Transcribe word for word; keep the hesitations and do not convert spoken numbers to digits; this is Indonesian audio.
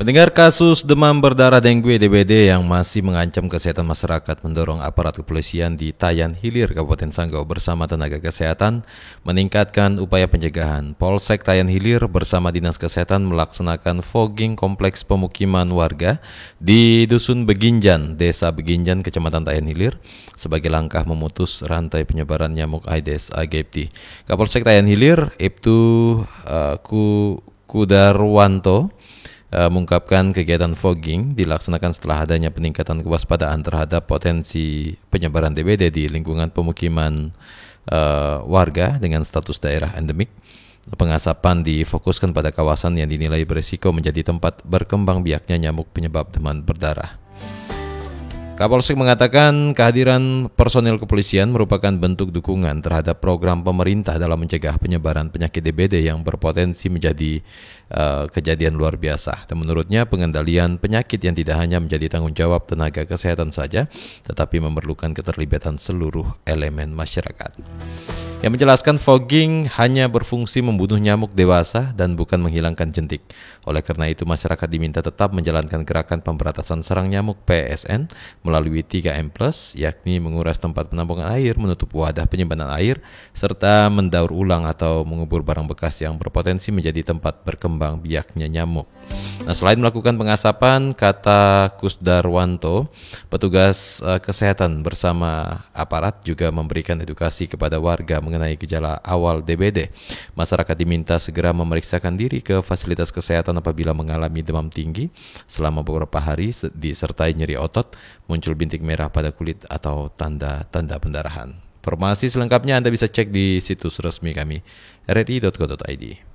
Pendengar, kasus demam berdarah dengue D B D yang masih mengancam kesehatan masyarakat mendorong aparat kepolisian di Tayan Hilir, Kabupaten Sanggau bersama tenaga kesehatan meningkatkan upaya pencegahan. Polsek Tayan Hilir bersama Dinas Kesehatan melaksanakan fogging kompleks pemukiman warga di Dusun Beginjan, Desa Beginjan, Kecamatan Tayan Hilir sebagai langkah memutus rantai penyebaran nyamuk Aedes aegypti. Kapolsek Tayan Hilir, Ibtu uh, Ku Kudarwanto Uh, mengungkapkan kegiatan fogging dilaksanakan setelah adanya peningkatan kewaspadaan terhadap potensi penyebaran D B D di lingkungan pemukiman uh, warga dengan status daerah endemik. Pengasapan difokuskan pada kawasan yang dinilai berisiko menjadi tempat berkembang biaknya nyamuk penyebab demam berdarah. Kapolsek mengatakan kehadiran personil kepolisian merupakan bentuk dukungan terhadap program pemerintah dalam mencegah penyebaran penyakit D B D yang berpotensi menjadi uh, kejadian luar biasa. Dan menurutnya pengendalian penyakit yang tidak hanya menjadi tanggung jawab tenaga kesehatan saja, tetapi memerlukan keterlibatan seluruh elemen masyarakat. Yang menjelaskan fogging hanya berfungsi membunuh nyamuk dewasa dan bukan menghilangkan jentik. Oleh karena itu masyarakat diminta tetap menjalankan gerakan pemberantasan serang nyamuk P S N melalui tiga M plus, yakni menguras tempat penampungan air, menutup wadah penyimpanan air, serta mendaur ulang atau mengubur barang bekas yang berpotensi menjadi tempat berkembang biaknya nyamuk. Nah, selain melakukan pengasapan, kata Kusdarwanto, petugas uh, kesehatan bersama aparat juga memberikan edukasi kepada warga mengenai gejala awal D B D. Masyarakat diminta segera memeriksakan diri ke fasilitas kesehatan apabila mengalami demam tinggi selama beberapa hari disertai nyeri otot, muncul bintik merah pada kulit atau tanda-tanda pendarahan. Informasi selengkapnya Anda bisa cek di situs resmi kami r r i dot co dot i d.